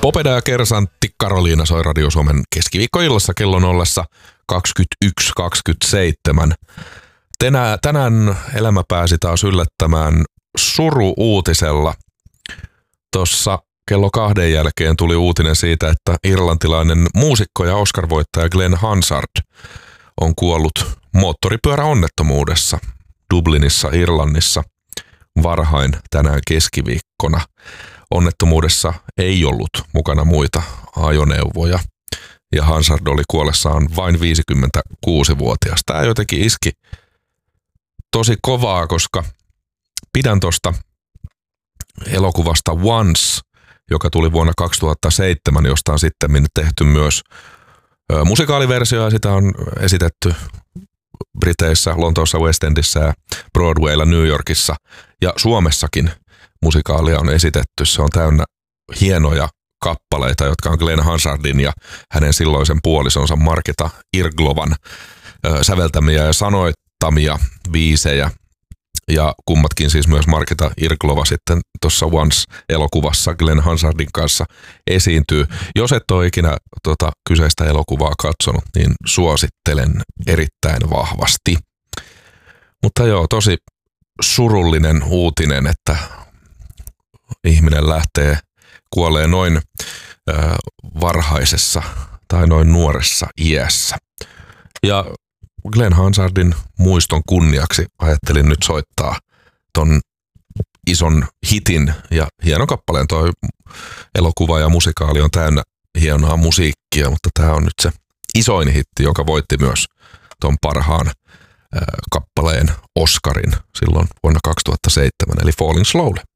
Popeda ja Kersantti Karoliina soi Radio Suomen keskiviikkoillassa kellon ollessa 21.27. Tänään elämä pääsi taas yllättämään suru-uutisella. Tuossa kello 2 jälkeen tuli uutinen siitä, että irlantilainen muusikko ja Oscar-voittaja Glenn Hansard on kuollut moottoripyöräonnettomuudessa Dublinissa, Irlannissa varhain tänään keskiviikkona. Onnettomuudessa ei ollut mukana muita ajoneuvoja ja Hansard oli kuollessaan vain 56-vuotias. Tämä jotenkin iski tosi kovaa, koska pidän tuosta elokuvasta Once, joka tuli vuonna 2007, josta on sitten tehty myös musikaaliversio ja sitä on esitetty Briteissä, Lontoossa, West Endissä ja Broadwaylla New Yorkissa ja Suomessakin musikaalia on esitetty. Se on täynnä hienoja kappaleita, jotka on Glenn Hansardin ja hänen silloisen puolisonsa Marketa Irglovan säveltämiä ja sanoittamia biisejä. Ja kummatkin siis myös Marketa Irglova sitten tuossa Once-elokuvassa Glenn Hansardin kanssa esiintyy. Jos et ole ikinä kyseistä elokuvaa katsonut, niin suosittelen erittäin vahvasti. Mutta joo, tosi surullinen uutinen, että ihminen kuolee noin varhaisessa tai noin nuoressa iässä. Ja Glenn Hansardin muiston kunniaksi ajattelin nyt soittaa ton ison hitin ja hienon kappaleen. Toi elokuva ja musikaali on täynnä hienoa musiikkia, mutta tää on nyt se isoin hitti, joka voitti myös ton parhaan kappaleen Oscarin silloin vuonna 2007, eli Falling Slowly.